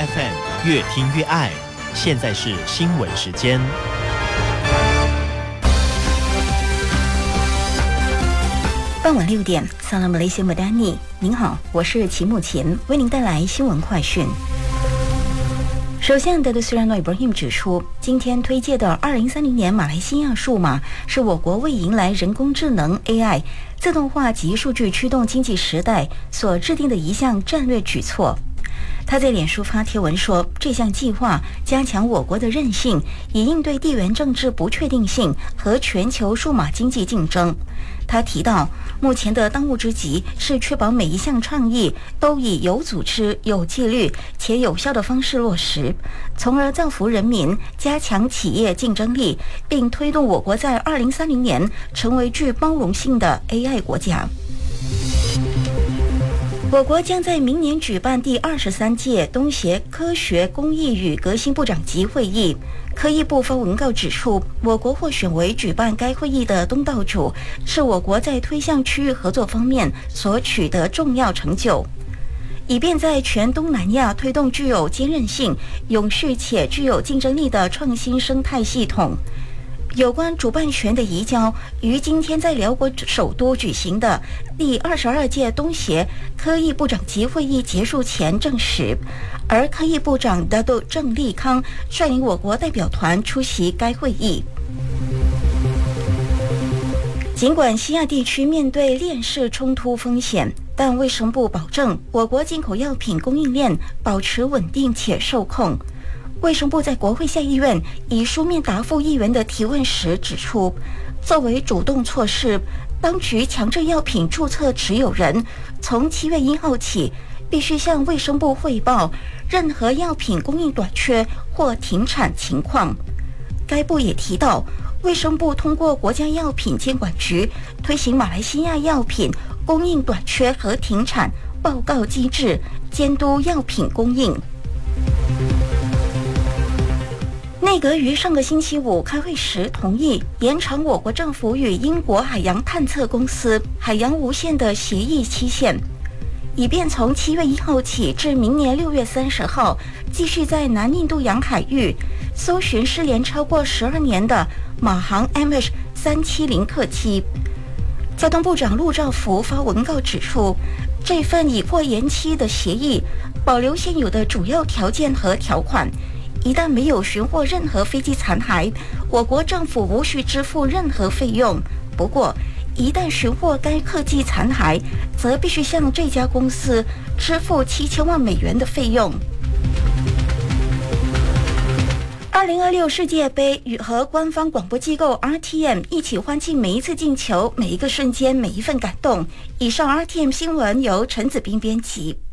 FM 越听越爱。现在是新闻时间。 傍晚6点，萨拉马雷西姆丹尼，您好，我是齐木琴，为您带来新闻快讯。首相德杜斯拉诺伊布拉欣指出，今天推介的2030年马来西亚数码是我国为迎来人工智能 AI 自动化及数据驱动经济时代所制定的一项战略举措。他在脸书发帖文说，这项计划加强我国的韧性，以应对地缘政治不确定性和全球数码经济竞争。他提到，目前的当务之急是确保每一项倡议都以有组织、有纪律且有效的方式落实，从而造福人民，加强企业竞争力，并推动我国在2030年成为具包容性的 AI 国家。我国将在明年举办第23届东协科学、工艺与革新部长级会议。科艺部发文告指出，我国获选为举办该会议的东道主，是我国在推向区域合作方面所取得重要成就，以便在全东南亚推动具有坚韧性、永续且具有竞争力的创新生态系统。有关主办权的移交于今天在辽国首都举行的第22届东协科艺部长级会议结束前证实，而科艺部长达杜郑立康率领我国代表团出席该会议。尽管西亚地区面对链式冲突风险，但卫生部保证我国进口药品供应链保持稳定且受控。卫生部在国会下议院以书面答复议员的提问时指出，作为主动措施，当局强制药品注册持有人从7月1号起必须向卫生部汇报任何药品供应短缺或停产情况。该部也提到，卫生部通过国家药品监管局推行马来西亚药品供应短缺和停产报告机制，监督药品供应。内阁于上个星期五开会时同意延长我国政府与英国海洋探测公司海洋无限的协议期限，以便从7月1号起至明年6月30号继续在南印度洋海域搜寻失联超过12年的马航 MH370 客机。交通部长陆兆福发文告指出，这份已获延期的协议保留现有的主要条件和条款，一旦没有寻获任何飞机残骸，我国政府无需支付任何费用。不过，一旦寻获该客机残骸，则必须向这家公司支付7000万美元的费用。2026世界杯与和官方广播机构 RTM 一起欢庆每一次进球、每一个瞬间、每一份感动。以上 RTM 新闻由陈子斌编辑。